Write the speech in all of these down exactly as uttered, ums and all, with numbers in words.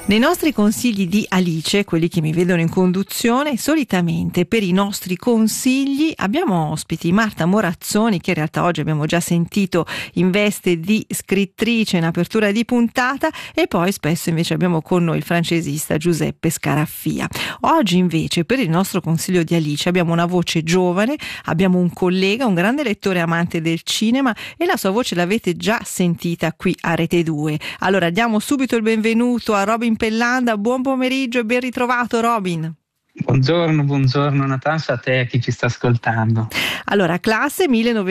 Nei nostri consigli di Alice, quelli che mi vedono in conduzione, solitamente per i nostri consigli abbiamo ospiti Marta Morazzoni, che in realtà oggi abbiamo già sentito in veste di scrittrice in apertura di puntata, e poi spesso invece abbiamo con noi il francesista Giuseppe Scaraffia. Oggi invece per il nostro consiglio di Alice abbiamo una voce giovane, abbiamo un collega, un grande lettore amante del cinema, e la sua voce l'avete già sentita qui a Rete due. Allora diamo subito il benvenuto a Robin Pellanda. Buon pomeriggio e ben ritrovato, Robin. Buongiorno, buongiorno Natascia, a te e a chi ci sta ascoltando. Allora, classe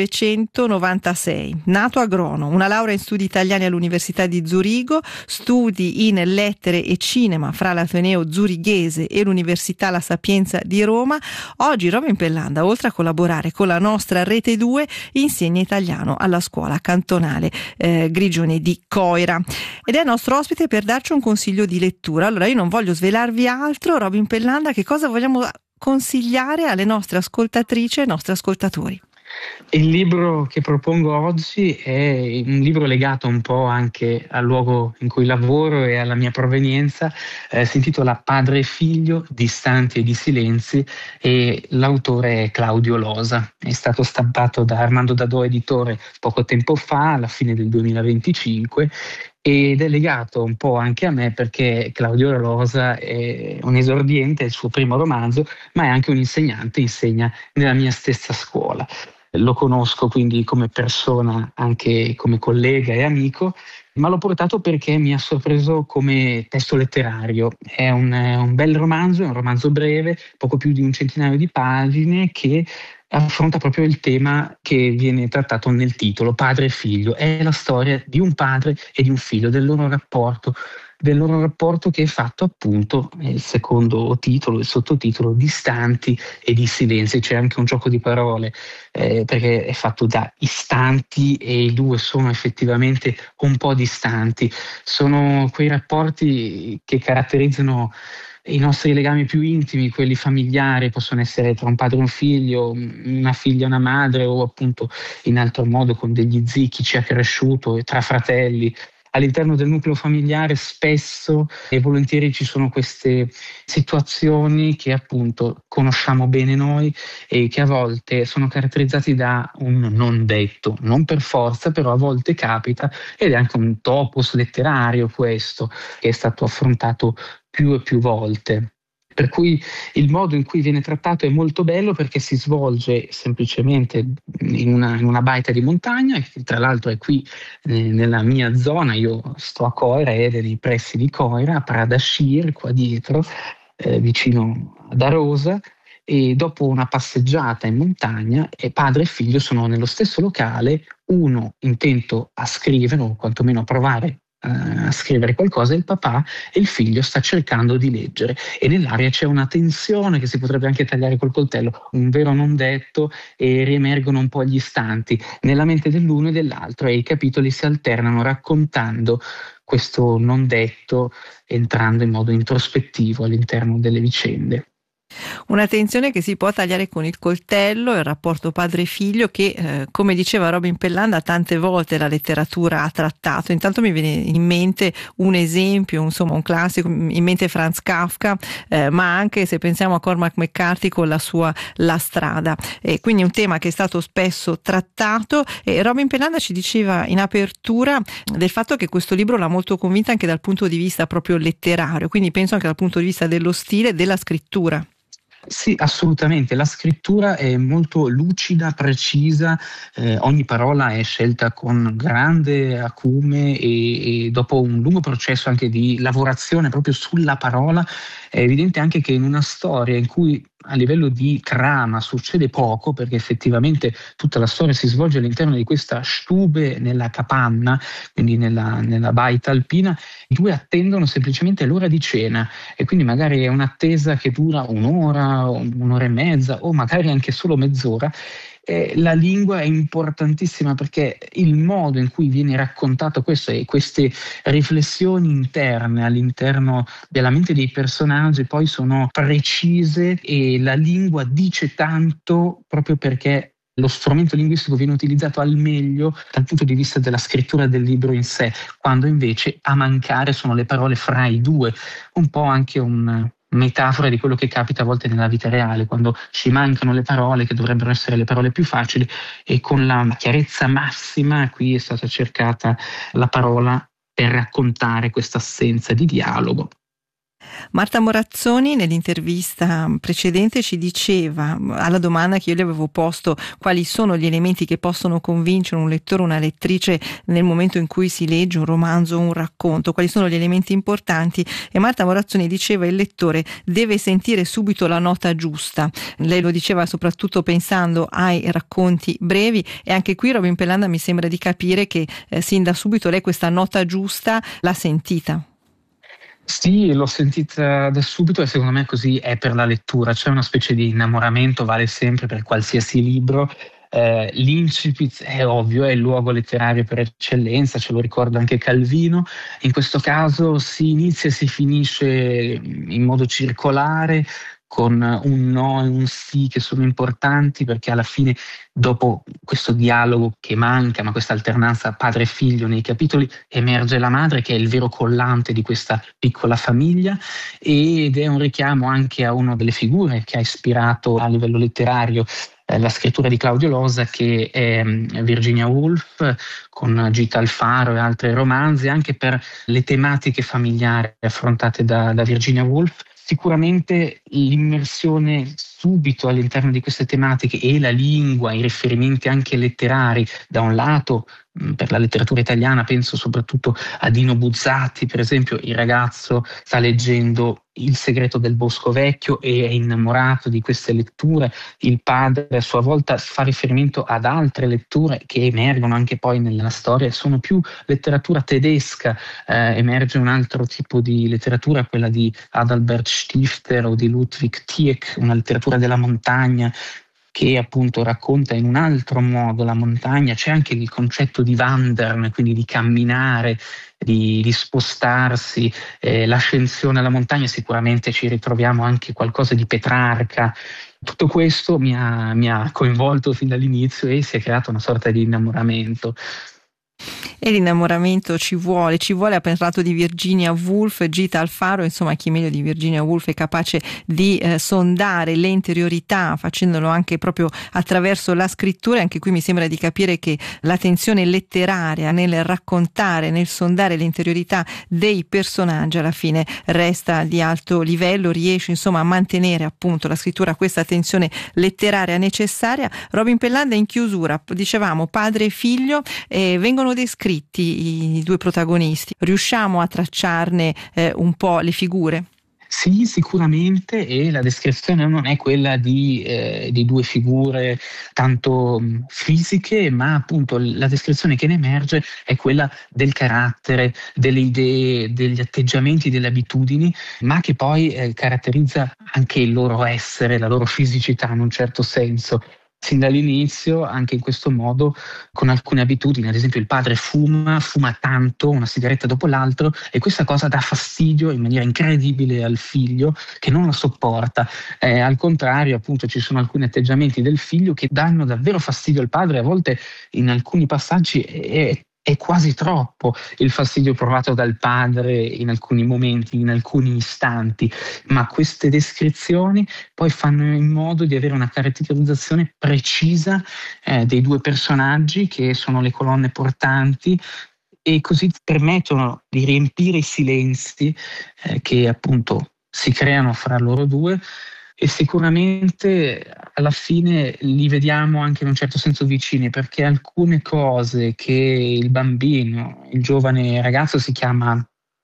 millenovecentonovantasei, nato agronomo, una laurea in studi italiani all'Università di Zurigo, studi in lettere e cinema fra l'Ateneo Zurighese e l'Università La Sapienza di Roma. Oggi Robin Pellanda, oltre a collaborare con la nostra Rete due, insegna italiano alla scuola cantonale eh, Grigione di Coira ed è nostro ospite per darci un consiglio di lettura. Allora, io non voglio svelarvi altro. Robin Pellanda, che cosa vogliamo consigliare alle nostre ascoltatrici e ai nostri ascoltatori? Il libro che propongo oggi è un libro legato un po' anche al luogo in cui lavoro e alla mia provenienza. Eh, si intitola Padre e figlio, distanti e di silenzi, e l'autore è Claudio Losa. È stato stampato da Armando Dadò Editore poco tempo fa, alla fine del duemilaventicinque, ed è legato un po' anche a me perché Claudio Losa è un esordiente, è il suo primo romanzo, ma è anche un insegnante, insegna nella mia stessa scuola. Lo conosco quindi come persona, anche come collega e amico, ma l'ho portato perché mi ha sorpreso come testo letterario. È un, un bel romanzo, è un romanzo breve, poco più di un centinaio di pagine, che affronta proprio il tema che viene trattato nel titolo, Padre e figlio. È la storia di un padre e di un figlio, del loro rapporto, del loro rapporto che è fatto appunto, il secondo titolo, il sottotitolo, distanti e di silenzi. C'è anche un gioco di parole, eh, perché è fatto da istanti e i due sono effettivamente un po' distanti. Sono quei rapporti che caratterizzano i nostri legami più intimi, quelli familiari, possono essere tra un padre e un figlio, una figlia e una madre, o appunto in altro modo con degli zii, chi ci ha cresciuto, e tra fratelli. All'interno del nucleo familiare spesso e volentieri ci sono queste situazioni che appunto conosciamo bene noi e che a volte sono caratterizzati da un non detto, non per forza, però a volte capita, ed è anche un topos letterario questo, che è stato affrontato più e più volte. Per cui il modo in cui viene trattato è molto bello, perché si svolge semplicemente in una, in una baita di montagna, che tra l'altro è qui eh, nella mia zona. Io sto a Coira ed è nei pressi di Coira, a Pradascir, qua dietro, eh, vicino ad Arosa. E dopo una passeggiata in montagna, e padre e figlio sono nello stesso locale, uno intento a scrivere o quantomeno a provare a scrivere qualcosa, il papà, e il figlio sta cercando di leggere, e nell'aria c'è una tensione che si potrebbe anche tagliare col coltello, un vero non detto, e riemergono un po' gli istanti nella mente dell'uno e dell'altro, e i capitoli si alternano raccontando questo non detto, entrando in modo introspettivo all'interno delle vicende. Una tensione che si può tagliare con il coltello, il rapporto padre-figlio che, eh, come diceva Robin Pellanda, tante volte la letteratura ha trattato. Intanto mi viene in mente un esempio, insomma un classico, in mente Franz Kafka, eh, ma anche se pensiamo a Cormac McCarthy con la sua La strada. E quindi un tema che è stato spesso trattato, e Robin Pellanda ci diceva in apertura del fatto che questo libro l'ha molto convinta anche dal punto di vista proprio letterario, quindi penso anche dal punto di vista dello stile e della scrittura. Sì, assolutamente. La scrittura è molto lucida, precisa, eh, ogni parola è scelta con grande acume, e, e dopo un lungo processo anche di lavorazione proprio sulla parola, è evidente anche che in una storia in cui a livello di trama succede poco, perché effettivamente tutta la storia si svolge all'interno di questa stube nella capanna, quindi nella, nella baita alpina, i due attendono semplicemente l'ora di cena, e quindi magari è un'attesa che dura un'ora, un'ora e mezza, o magari anche solo mezz'ora. Eh, la lingua è importantissima, perché il modo in cui viene raccontato questo e queste riflessioni interne all'interno della mente dei personaggi poi sono precise, e la lingua dice tanto proprio perché lo strumento linguistico viene utilizzato al meglio dal punto di vista della scrittura del libro in sé, quando invece a mancare sono le parole fra i due, un po' anche un metafora di quello che capita a volte nella vita reale, quando ci mancano le parole che dovrebbero essere le parole più facili, e con la chiarezza massima qui è stata cercata la parola per raccontare questa assenza di dialogo. Marta Morazzoni nell'intervista precedente ci diceva, alla domanda che io le avevo posto, quali sono gli elementi che possono convincere un lettore o una lettrice nel momento in cui si legge un romanzo o un racconto, quali sono gli elementi importanti, e Marta Morazzoni diceva il lettore deve sentire subito la nota giusta. Lei lo diceva soprattutto pensando ai racconti brevi, e anche qui Robin Pellanda mi sembra di capire che eh, sin da subito lei questa nota giusta l'ha sentita. Sì, l'ho sentita da subito, e secondo me così è per la lettura. C'è una specie di innamoramento, vale sempre per qualsiasi libro. Eh, l'incipit è ovvio, è il luogo letterario per eccellenza, ce lo ricorda anche Calvino. In questo caso si inizia e si finisce in modo circolare, con un no e un sì che sono importanti, perché alla fine, dopo questo dialogo che manca, ma questa alternanza padre e figlio nei capitoli, emerge la madre, che è il vero collante di questa piccola famiglia, ed è un richiamo anche a una delle figure che ha ispirato a livello letterario eh, la scrittura di Claudio Losa, che è Virginia Woolf, con Gita Alfaro e altri romanzi, anche per le tematiche familiari affrontate da, da Virginia Woolf. Sicuramente l'immersione subito all'interno di queste tematiche, e la lingua, i riferimenti anche letterari, da un lato per la letteratura italiana penso soprattutto a Dino Buzzati, per esempio. Il ragazzo sta leggendo Il segreto del bosco vecchio e è innamorato di queste letture. Il padre a sua volta fa riferimento ad altre letture che emergono anche poi nella storia, sono più letteratura tedesca. Eh, emerge un altro tipo di letteratura, quella di Adalbert Stifter o di Ludwig Tieck, una letteratura della montagna che appunto racconta in un altro modo la montagna. C'è anche il concetto di wandern, quindi di camminare, di, di spostarsi, eh, l'ascensione alla montagna. Sicuramente ci ritroviamo anche qualcosa di Petrarca. Tutto questo mi ha, mi ha coinvolto fin dall'inizio e si è creato una sorta di innamoramento. E l'innamoramento ci vuole, ci vuole. Ha parlato di Virginia Woolf, Gita Alfaro, insomma chi meglio di Virginia Woolf è capace di eh, sondare le interiorità, facendolo anche proprio attraverso la scrittura. Anche qui mi sembra di capire che la tensione letteraria nel raccontare, nel sondare le interiorità dei personaggi alla fine resta di alto livello, riesce insomma a mantenere appunto la scrittura questa tensione letteraria necessaria. Robin Pellanda, in chiusura, dicevamo padre e figlio, eh, vengono descritti i due protagonisti, riusciamo a tracciarne eh, un po' le figure? Sì, sicuramente, e la descrizione non è quella di, eh, di due figure tanto mh, fisiche, ma appunto la descrizione che ne emerge è quella del carattere, delle idee, degli atteggiamenti, delle abitudini, ma che poi eh, caratterizza anche il loro essere, la loro fisicità in un certo senso. Sin dall'inizio, anche in questo modo, con alcune abitudini. Ad esempio il padre fuma, fuma tanto, una sigaretta dopo l'altro, e questa cosa dà fastidio in maniera incredibile al figlio, che non lo sopporta. Eh, al contrario, appunto, ci sono alcuni atteggiamenti del figlio che danno davvero fastidio al padre. A volte in alcuni passaggi è È quasi troppo il fastidio provato dal padre in alcuni momenti, in alcuni istanti, ma queste descrizioni poi fanno in modo di avere una caratterizzazione precisa eh, dei due personaggi, che sono le colonne portanti, e così permettono di riempire i silenzi eh, che appunto si creano fra loro due. E sicuramente alla fine li vediamo anche in un certo senso vicini, perché alcune cose che il bambino, il giovane ragazzo, si chiama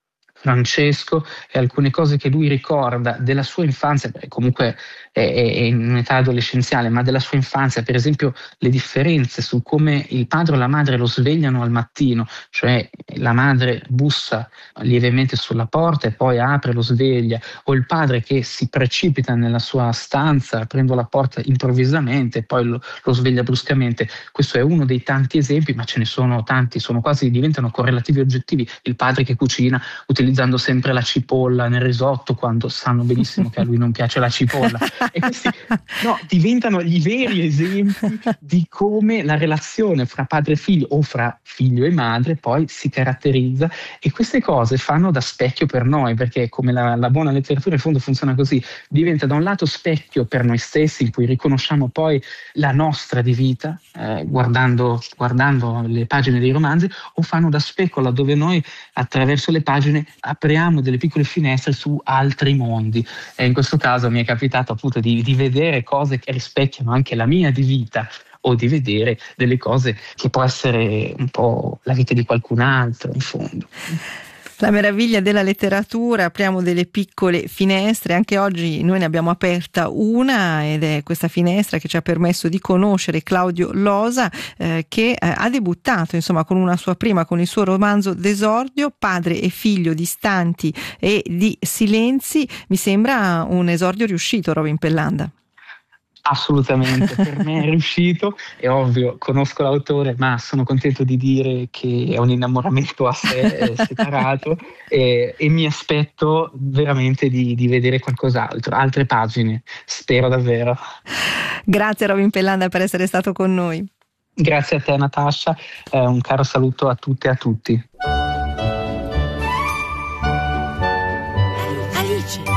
Francesco, e alcune cose che lui ricorda della sua infanzia, beh, comunque è, è in un'età adolescenziale, ma della sua infanzia, per esempio le differenze su come il padre o la madre lo svegliano al mattino, cioè la madre bussa lievemente sulla porta e poi apre, lo sveglia, o il padre che si precipita nella sua stanza aprendo la porta improvvisamente e poi lo, lo sveglia bruscamente. Questo è uno dei tanti esempi, ma ce ne sono tanti, sono quasi, diventano correlativi oggettivi. Il padre che cucina utilizzando utilizzando sempre la cipolla nel risotto quando sanno benissimo che a lui non piace la cipolla. E questi no, diventano i veri esempi di come la relazione fra padre e figlio o fra figlio e madre poi si caratterizza, e queste cose fanno da specchio per noi, perché come la, la buona letteratura in fondo funziona così, diventa da un lato specchio per noi stessi in cui riconosciamo poi la nostra di vita eh, guardando, guardando le pagine dei romanzi, o fanno da specchio laddove noi attraverso le pagine apriamo delle piccole finestre su altri mondi. E in questo caso mi è capitato appunto di, di vedere cose che rispecchiano anche la mia di vita, o di vedere delle cose che può essere un po' la vita di qualcun altro in fondo. La meraviglia della letteratura, apriamo delle piccole finestre, anche oggi noi ne abbiamo aperta una, ed è questa finestra che ci ha permesso di conoscere Claudio Losa, eh, che eh, ha debuttato insomma con una sua prima, con il suo romanzo d'esordio, Padre e figlio distanti e di silenzi. Mi sembra un esordio riuscito, Robin Pellanda. Assolutamente, per me è riuscito, è ovvio, conosco l'autore, ma sono contento di dire che è un innamoramento a sé separato e, e mi aspetto veramente di, di vedere qualcos'altro, altre pagine, spero davvero. Grazie Robin Pellanda per essere stato con noi. Grazie a te Natascia, eh, un caro saluto a tutte e a tutti. Alice.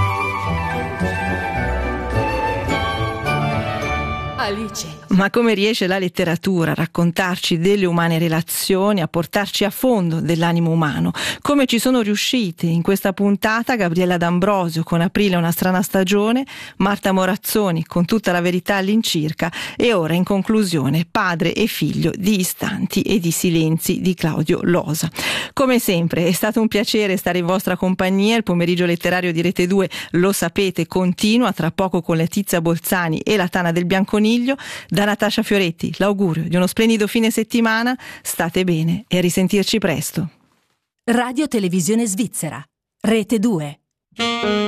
Alice. Ma come riesce la letteratura a raccontarci delle umane relazioni, a portarci a fondo dell'animo umano? Come ci sono riuscite in questa puntata Gabriella D'Ambrosio con Aprile è una strana stagione, Marta Morazzoni con Tutta la verità all'incirca, e ora in conclusione Padre e figlio di istanti e di silenzi di Claudio Losa. Come sempre è stato un piacere stare in vostra compagnia. Il pomeriggio letterario di Rete due, lo sapete, continua tra poco con Letizia Bolzani e la Tana del Bianconiglio. Da Natascia Fioretti l'augurio di uno splendido fine settimana, state bene e a risentirci presto. Radio Televisione Svizzera, Rete due.